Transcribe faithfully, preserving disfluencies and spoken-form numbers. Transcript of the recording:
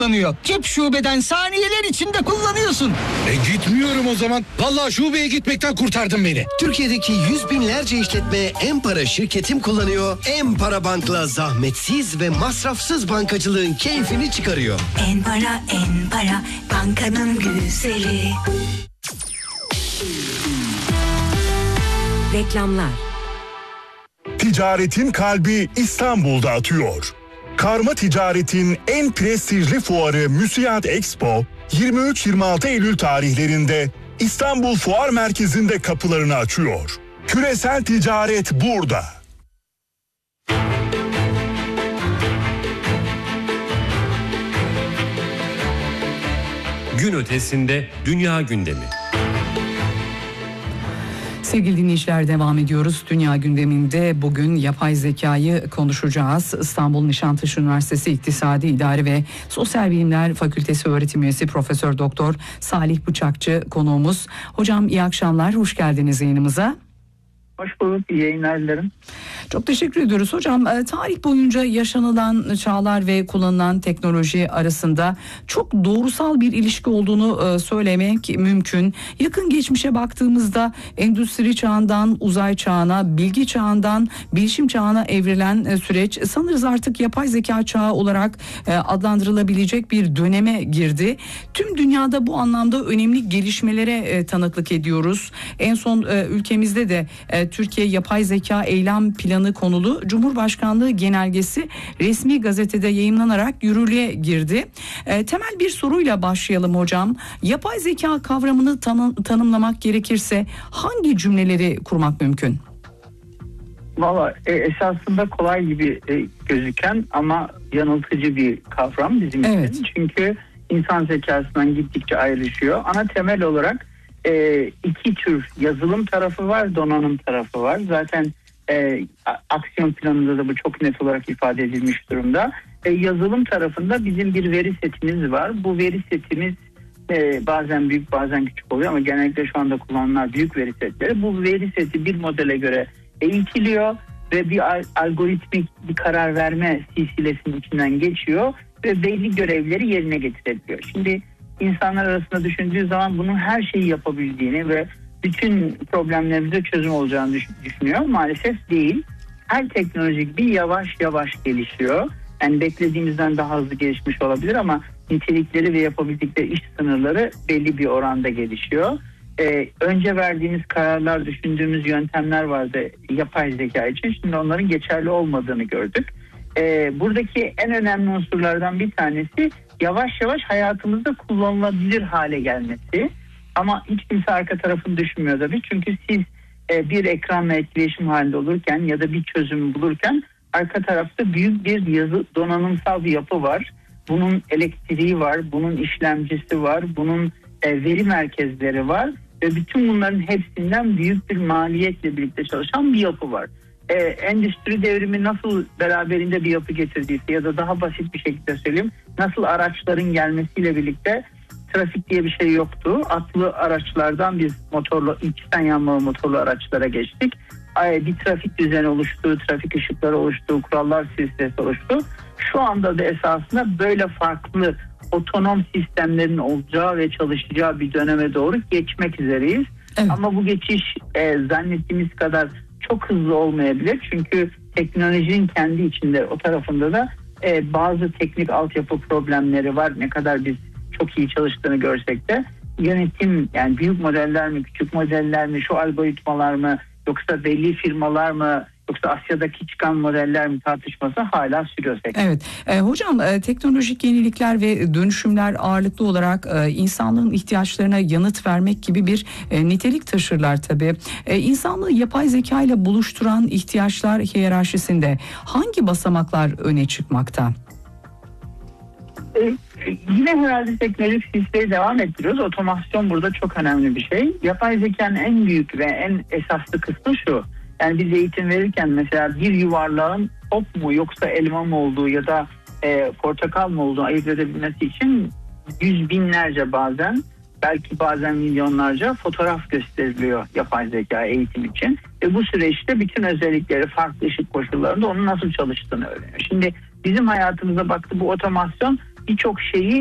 katlanıyor. Cep şubeden saniyeler içinde kullanıyorsun. E gitmiyorum o zaman. Vallahi şubeye gitmekten kurtardın beni. Türkiye'deki yüz binlerce işletme M-Para şirketim kullanıyor. M-Para Bank'la zahmetsiz ve masrafsız bankacılığın keyfini çıkarıyor. M-Para, M-Para, bankanın güzeli. Reklamlar. Ticaretin kalbi İstanbul'da atıyor. Karma ticaretin en prestijli fuarı Müsiyat Expo yirmi üç yirmi altı Eylül tarihlerinde İstanbul Fuar Merkezi'nde kapılarını açıyor. Küresel ticaret burada. Gün ötesinde dünya gündemi. Sevgili dinleyiciler, devam ediyoruz. Dünya gündeminde bugün yapay zekayı konuşacağız. İstanbul Nişantaşı Üniversitesi İktisadi İdari ve Sosyal Bilimler Fakültesi öğretim üyesi Profesör Doktor Salih Bıçakçı konuğumuz. Hocam iyi akşamlar, hoş geldiniz yayınımıza. Hoş bulduk, iyi yayınlar dilerim. Çok teşekkür ediyoruz hocam. Tarih boyunca yaşanılan çağlar ve kullanılan teknoloji arasında çok doğrusal bir ilişki olduğunu söylemek mümkün. Yakın geçmişe baktığımızda endüstri çağından uzay çağına, bilgi çağından bilişim çağına evrilen süreç sanırız artık yapay zeka çağı olarak adlandırılabilecek bir döneme girdi. Tüm dünyada bu anlamda önemli gelişmelere tanıklık ediyoruz. En son ülkemizde de Türkiye Yapay Zeka Eylem Planı konulu Cumhurbaşkanlığı genelgesi resmi gazetede yayımlanarak yürürlüğe girdi. E, temel bir soruyla başlayalım hocam. Yapay zeka kavramını tanı, tanımlamak gerekirse hangi cümleleri kurmak mümkün? Valla e, esasında kolay gibi e, gözüken ama yanıltıcı bir kavram bizim evet. için. Çünkü insan zekasından gittikçe ayrışıyor. Ana temel olarak e, iki tür yazılım tarafı var, donanım tarafı var. Zaten e, aksiyon planında da bu çok net olarak ifade edilmiş durumda. E, yazılım tarafında bizim bir veri setimiz var. Bu veri setimiz e, bazen büyük bazen küçük oluyor ama genellikle şu anda kullanılan büyük veri setleri. Bu veri seti bir modele göre eğitiliyor ve bir algoritmik bir karar verme silsilesinin içinden geçiyor ve belli görevleri yerine getirebiliyor. Şimdi insanlar arasında düşündüğü zaman bunun her şeyi yapabildiğini ve bütün problemlerimize çözüm olacağını düşünüyor. Maalesef değil. Her teknoloji gibi yavaş yavaş gelişiyor. Yani beklediğimizden daha hızlı gelişmiş olabilir ama nitelikleri ve yapabildikleri iş sınırları belli bir oranda gelişiyor. Ee, önce verdiğimiz kararlar, düşündüğümüz yöntemler vardı yapay zeka için. Şimdi onların geçerli olmadığını gördük. Ee, buradaki en önemli unsurlardan bir tanesi yavaş yavaş hayatımızda kullanılabilir hale gelmesi. Ama hiç kimse arka tarafını düşünmüyor tabii. Çünkü siz e, bir ekranla etkileşim halinde olurken ya da bir çözüm bulurken arka tarafta büyük bir yazı donanımsal bir yapı var. Bunun elektriği var, bunun işlemcisi var, bunun e, veri merkezleri var ve bütün bunların hepsinden büyük bir maliyetle birlikte çalışan bir yapı var. E, endüstri devrimi nasıl beraberinde bir yapı getirdiyse ya da daha basit bir şekilde söyleyeyim, nasıl araçların gelmesiyle birlikte trafik diye bir şey yoktu. Atlı araçlardan biz motorlu, içten yanmalı motorlu araçlara geçtik. Bir trafik düzeni oluştu, trafik ışıkları oluştu, kurallar silsilesi oluştu. Şu anda da esasında böyle farklı otonom sistemlerin olacağı ve çalışacağı bir döneme doğru geçmek üzereyiz. Evet. Ama bu geçiş e, zannettiğimiz kadar çok hızlı olmayabilir. Çünkü teknolojinin kendi içinde o tarafında da e, bazı teknik altyapı problemleri var. Ne kadar biz çok iyi çalıştığını görsek de yönetim, yani büyük modeller mi, küçük modeller mi, şu algoritmalar mı, yoksa belli firmalar mı, yoksa Asya'daki çıkan modeller mi tartışması hala sürüyor. Evet. E, hocam e, teknolojik yenilikler ve dönüşümler ağırlıklı olarak e, insanlığın ihtiyaçlarına yanıt vermek gibi bir e, nitelik taşırlar tabii. E, insanlığı yapay zeka ile buluşturan ihtiyaçlar hiyerarşisinde hangi basamaklar öne çıkmakta? Ee, yine herhalde teknolojik silsileyi devam ettiriyoruz. Otomasyon burada çok önemli bir şey. Yapay zekanın en büyük ve en esaslı kısmı şu. Yani biz eğitim verirken mesela bir yuvarlağın top mu yoksa elma mı olduğu ya da e, portakal mı olduğu ayırt edebilmesi için yüz binlerce bazen belki bazen milyonlarca fotoğraf gösteriliyor yapay zeka eğitim için. Ve bu süreçte bütün özellikleri farklı ışık koşullarında onun nasıl çalıştığını öğreniyor. Şimdi bizim hayatımıza baktı bu otomasyon birçok şeyi